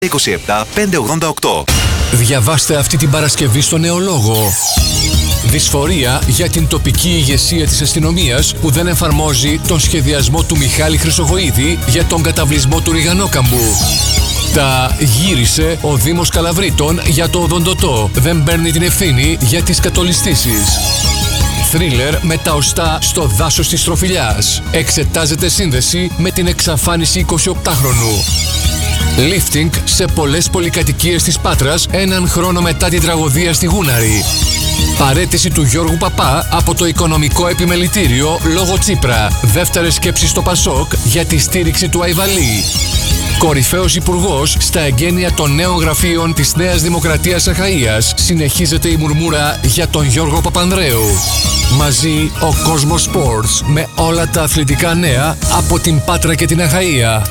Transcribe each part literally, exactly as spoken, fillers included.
είκοσι επτά πεντακόσια ογδόντα οκτώ. Διαβάστε αυτή την Παρασκευή στο Νεολόγο. Δυσφορία για την τοπική ηγεσία της αστυνομίας που δεν εφαρμόζει τον σχεδιασμό του Μιχάλη Χρυσογοίδη για τον καταβλισμό του Ριγανόκαμπου. Τα γύρισε ο Δήμος Καλαβρίτων για το οδοντοτό. Δεν παίρνει την ευθύνη για τις κατολιστήσεις. Θρίλερ με τα οστά στο δάσος της Τροφιλιάς. Εξετάζεται σύνδεση με την εξαφάνιση εικοσιοκτάχρονου. Lifting σε πολλές πολυκατοικίες της Πάτρας έναν χρόνο μετά την τραγωδία στη Γούναρη. Παραίτηση του Γιώργου Παπά από το Οικονομικό Επιμελητήριο λόγω Τσίπρα. Δεύτερες σκέψεις στο Πασόκ για τη στήριξη του Αϊβαλή. Κορυφαίος υπουργός στα εγγένεια των νέων γραφείων της Νέας Δημοκρατίας Αχαΐας. Συνεχίζεται η μουρμούρα για τον Γιώργο Παπανδρέου. Μαζί ο Κόσμος Sports με όλα τα αθλητικά νέα από την Πάτρα και την Αχαΐα.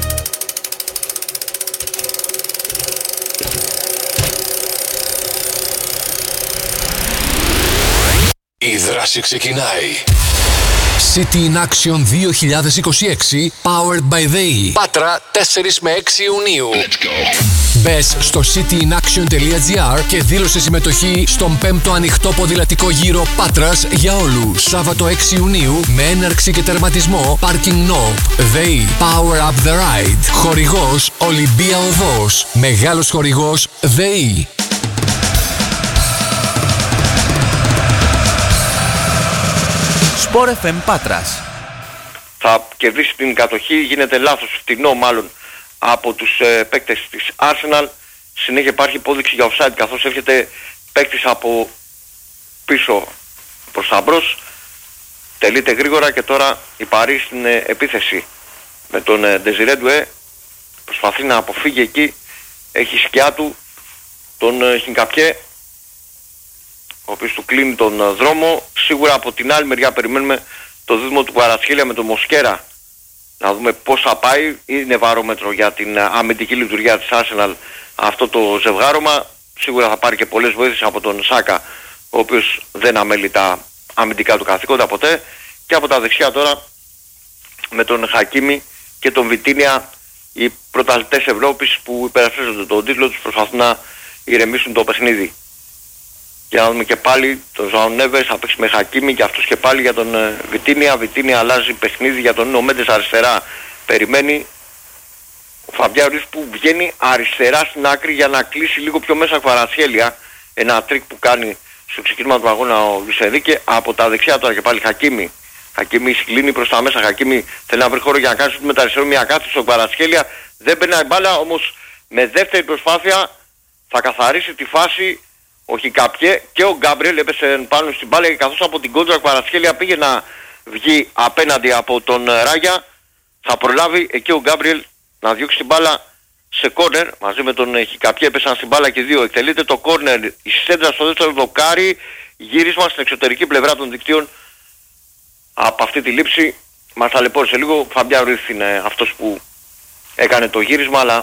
Η δράση ξεκινάει. City in Action δύο χιλιάδες είκοσι έξι Powered by ΔΕΗ. Πάτρα τέσσερις με έξι Ιουνίου. Μπες στο cityin-action τελεία gr και δήλωσε συμμετοχή στον πέμπτο ανοιχτό ποδηλατικό γύρο Πάτρας για όλους. Σάββατο έξι Ιουνίου με έναρξη και τερματισμό Parking Knob. ΔΕΗ Power Up the Ride. Χορηγός Ολυμπία Οδός. Μεγάλος χορηγός ΔΕΗ. Sport εφ εμ Πάτρας. Θα κερδίσει την κατοχή, γίνεται λάθος, φτηνό μάλλον, από τους ε, παίκτες της Arsenal. Συνέχεια υπάρχει υπόδειξη για offside καθώς έρχεται παίκτης από πίσω προς τα μπρος. Τελείται γρήγορα και τώρα η Παρί στην ε, επίθεση με τον ε, Desiré Doué. Προσπαθεί να αποφύγει εκεί, έχει σκιά του τον ε, Χινκαπιέ, ο οποίος του κλείνει τον uh, δρόμο. Σίγουρα από την άλλη μεριά περιμένουμε το δίδυμο του Κβαρατσχέλια με τον Μοσκέρα να δούμε πώς θα πάει. Είναι βαρόμετρο για την uh, αμυντική λειτουργία της Arsenal αυτό το ζευγάρωμα. Σίγουρα θα πάρει και πολλές βοήθειες από τον Σάκα, ο οποίος δεν αμέλει τα αμυντικά του καθήκοντα ποτέ. Και από τα δεξιά τώρα με τον Χακίμι και τον Βιτίνια, οι πρωταθλητές Ευρώπης που υπερασπίζονται τον τίτλο τους, προσπαθούν να ηρεμήσουν το παιχνίδι. Για να δούμε και πάλι τον Ζωάου Νέβες, θα παίξει με Χακίμι και αυτός και πάλι για τον ε, Βιτίνια. Βιτίνια αλλάζει παιχνίδι για τον Νίνο Μέντες αριστερά. Περιμένει ο Φαμπιάν Ρουίθ που βγαίνει αριστερά στην άκρη για να κλείσει λίγο πιο μέσα Κβαρατσχέλια. Ένα τρίκ που κάνει στο ξεκίνημα του αγώνα ο Λουσεδίκε. Από τα δεξιά τώρα και πάλι Χακίμι. Χακίμι συγκλίνει προς τα μέσα. Χακίμι θέλει να βρει χώρο για να κάνει με τα αριστερό μια κάθεση στο Κβαρατσχέλια. Δεν περνάει μπάλα, όμως με δεύτερη προσπάθεια θα καθαρίσει τη φάση. Όχι Καπιέ και ο Γκάμπριελ έπεσε πάνω στην μπάλα και καθώς από την κόντρα Κβαρατσχέλια πήγε να βγει απέναντι από τον Ράγια, θα προλάβει εκεί ο Γκάμπριελ να διώξει την μπάλα σε κόρνερ. Μαζί με τον Καπιέ έπεσαν στην μπάλα και δύο. Εκτελείται το κόρνερ, η σέντρα στο δεύτερο δοκάρι, γύρισμα στην εξωτερική πλευρά των δικτύων. Από αυτή τη λήψη μας ταλαιπώρησε λίγο. Φαμπιάν Ρουίθ είναι αυτός που έκανε το γύρισμα, αλλά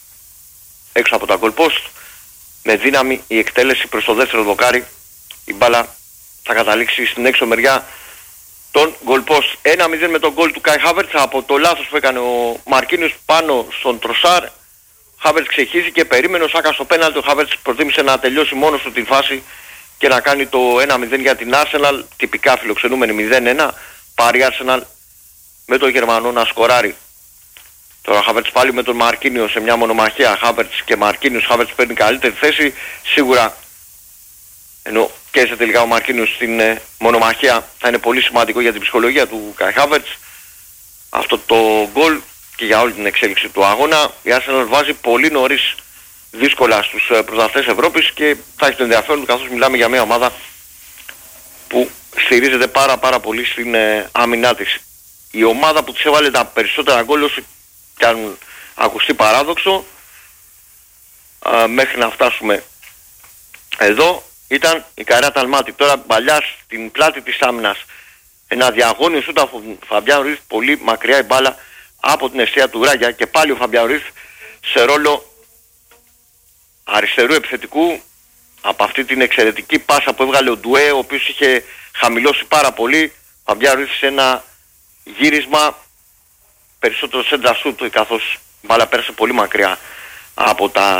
έξω από τα goal post. Με δύναμη η εκτέλεση προς το δεύτερο δοκάρι, η μπάλα θα καταλήξει στην έξω μεριά των goal post. ένα μηδέν με τον γκολ του Κάι Χάβερτς από το λάθος που έκανε ο Μαρκίνιος πάνω στον Τροσάρ. Χάβερτς ξεχύζει και περίμενε ο Σάκα στο πέναλτι. Ο Χάβερτς προτίμησε να τελειώσει μόνος του την φάση και να κάνει το ένα μηδέν για την Arsenal. Τυπικά φιλοξενούμενη μηδέν ένα. Πάρει Arsenal με τον Γερμανό να σκοράρει. Τώρα Χάβερτς πάλι με τον Μαρκίνιο σε μια μονομαχία. Χάβερτς και Μαρκίνιος. Χάβερτς παίρνει καλύτερη θέση. Σίγουρα, ενώ και σε τελικά ο Μαρκίνιος στην ε, μονομαχία, θα είναι πολύ σημαντικό για την ψυχολογία του Κάι Χάβερτς αυτό το γκολ και για όλη την εξέλιξη του αγώνα. Η Arsenal βάζει πολύ νωρίς δύσκολα στους ε, πρωταθλητές Ευρώπης και θα έχει το ενδιαφέρον του, καθώς μιλάμε για μια ομάδα που στηρίζεται πάρα πάρα πολύ στην ε, άμυνά της. Η ομάδα που της έβαλε τα περισσότερα γκολ, όσο και αν ακουστεί παράδοξο, α, μέχρι να φτάσουμε εδώ, ήταν η Καράτα Αλμάτι. Τώρα παλιά στην πλάτη της άμυνας, ένα διαγώνιο σούτ από τον Φαμπιάν Ρουίθ, πολύ μακριά η μπάλα από την αιστεία του Ράγια, και πάλι ο Φαμπιάν Ρουίθ σε ρόλο αριστερού επιθετικού, από αυτή την εξαιρετική πάσα που έβγαλε ο Ντουέ, ο οποίος είχε χαμηλώσει πάρα πολύ. Φαμπιάν Ρουίθ σε ένα γύρισμα περισσότερο σέντρα σούτ, καθώς μπάλα πέρασε πολύ μακριά από τα